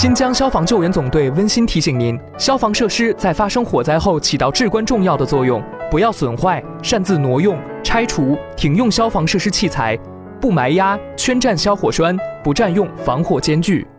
新疆消防救援总队温馨提醒您：消防设施在发生火灾后起到至关重要的作用，不要损坏、擅自挪用、拆除、停用消防设施器材，不埋压、圈占消火栓，不占用防火间距。